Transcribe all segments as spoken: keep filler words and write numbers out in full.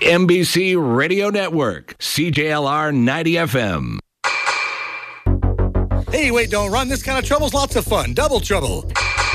N B C Radio Network, C J L R ninety F M. Hey, wait, don't run. This kind of trouble's lots of fun. Double trouble.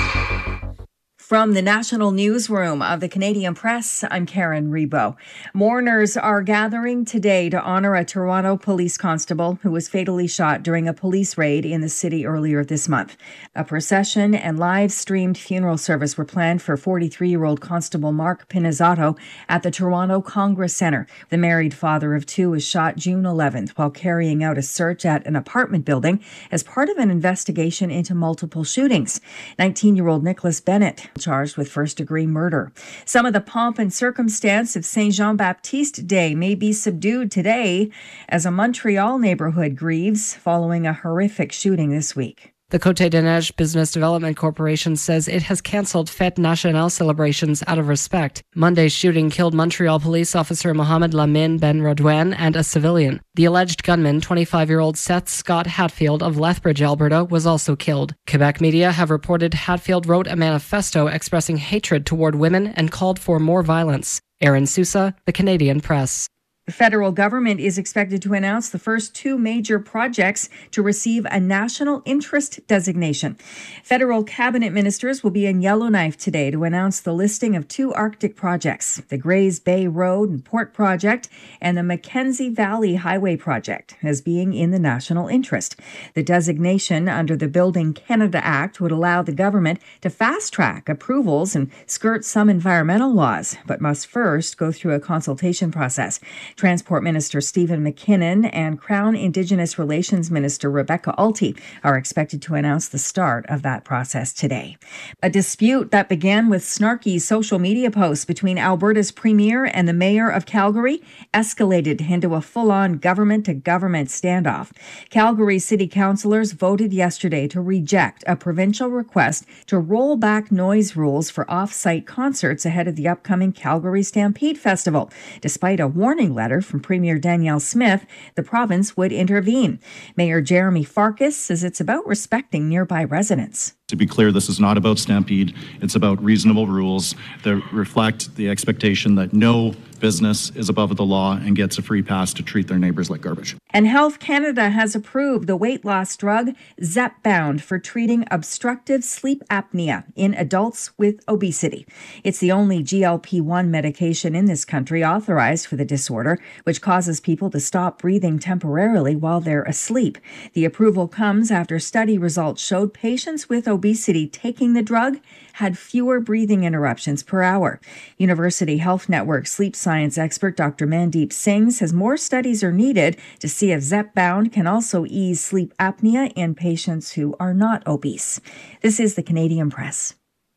From the National Newsroom of the Canadian Press, I'm Karen Rebo. Mourners are gathering today to honor a Toronto police constable who was fatally shot during a police raid in the city earlier this month. A procession and live-streamed funeral service were planned for forty-three-year-old Constable Mark Pinizzato at the Toronto Congress Centre. The married father of two was shot June eleventh while carrying out a search at an apartment building as part of an investigation into multiple shootings. nineteen-year-old Nicholas Bennett charged with first-degree murder. Some of the pomp and circumstance of Saint Jean-Baptiste Day may be subdued today as a Montreal neighborhood grieves following a horrific shooting this week. The Côte des Neiges Business Development Corporation says it has cancelled Fête Nationale celebrations out of respect. Monday's shooting killed Montreal police officer Mohamed Lamine Ben Rodouane and a civilian. The alleged gunman, twenty-five-year-old Seth Scott Hatfield of Lethbridge, Alberta, was also killed. Quebec media have reported Hatfield wrote a manifesto expressing hatred toward women and called for more violence. Aaron Sousa, The Canadian Press. The federal government is expected to announce the first two major projects to receive a national interest designation. Federal cabinet ministers will be in Yellowknife today to announce the listing of two Arctic projects, the Grays Bay Road and Port Project and the Mackenzie Valley Highway Project, as being in the national interest. The designation under the Building Canada Act would allow the government to fast-track approvals and skirt some environmental laws, but must first go through a consultation process. Transport Minister Stephen McKinnon and Crown Indigenous Relations Minister Rebecca Alty are expected to announce the start of that process today. A dispute that began with snarky social media posts between Alberta's Premier and the Mayor of Calgary escalated into a full-on government-to-government standoff. Calgary City Councillors voted yesterday to reject a provincial request to roll back noise rules for off-site concerts ahead of the upcoming Calgary Stampede Festival, despite a warning letter from Premier Danielle Smith, the province would intervene. Mayor Jeremy Farkas says it's about respecting nearby residents. To be clear, this is not about Stampede. It's about reasonable rules that reflect the expectation that no business is above the law and gets a free pass to treat their neighbors like garbage. And Health Canada has approved the weight loss drug Zepbound for treating obstructive sleep apnea in adults with obesity. It's the only G L P one medication in this country authorized for the disorder, which causes people to stop breathing temporarily while they're asleep. The approval comes after study results showed patients with obesity taking the drug had fewer breathing interruptions per hour. University Health Network sleep science expert Doctor Mandeep Singh says more studies are needed to see if Zepbound can also ease sleep apnea in patients who are not obese. This is the Canadian Press.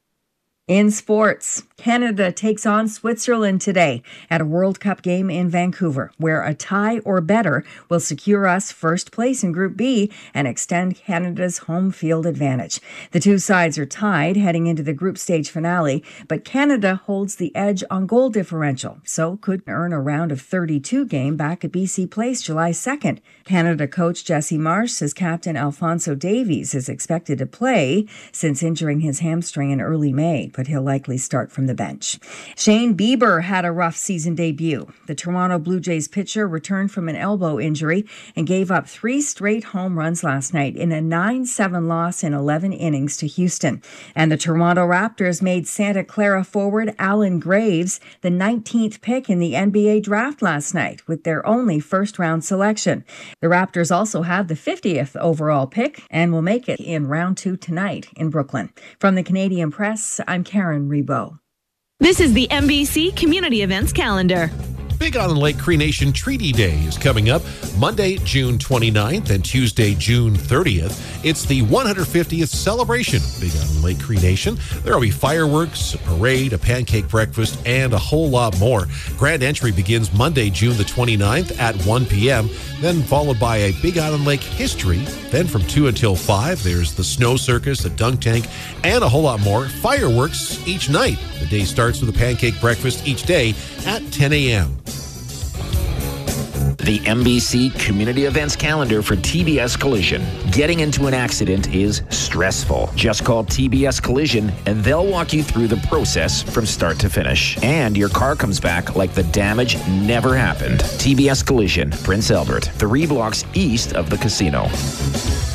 In sports, Canada takes on Switzerland today at a World Cup game in Vancouver, where a tie or better will secure us first place in Group B and extend Canada's home field advantage. The two sides are tied heading into the group stage finale, but Canada holds the edge on goal differential, so could earn a round of thirty-two game back at B C Place July second. Canada coach Jesse Marsh says Captain Alphonso Davies is expected to play since injuring his hamstring in early May, but he'll likely start from the bench. Shane Bieber had a rough season debut. The Toronto Blue Jays pitcher returned from an elbow injury and gave up three straight home runs last night in a nine seven loss in eleven innings to Houston. And the Toronto Raptors made Santa Clara forward Alan Graves the nineteenth pick in the N B A draft last night with their only first-round selection. The Raptors also have the fiftieth overall pick and will make it in round two tonight in Brooklyn. From the Canadian Press, I'm Karen Rebo. This is the N B C Community Events Calendar. Big Island Lake Cree Nation Treaty Day is coming up Monday, June twenty-ninth and Tuesday, June thirtieth. It's the one hundred fiftieth celebration of Big Island Lake Cree Nation. There will be fireworks, a parade, a pancake breakfast, and a whole lot more. Grand entry begins Monday, June the twenty-ninth at one p.m., then followed by a Big Island Lake history. Then from two until five, there's the snow circus, a dunk tank, and a whole lot more. Fireworks each night. The day starts with a pancake breakfast each day at ten a.m. The M B C Community Events Calendar for T B S Collision. Getting into an accident is stressful. Just call T B S Collision and they'll walk you through the process from start to finish. And your car comes back like the damage never happened. T B S Collision, Prince Albert, three blocks east of the casino.